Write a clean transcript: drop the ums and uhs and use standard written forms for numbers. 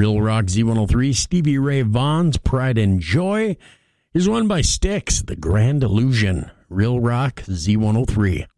Real Rock Z103, Stevie Ray Vaughan's Pride and Joy is won by Styx, The Grand Illusion. Real Rock Z103.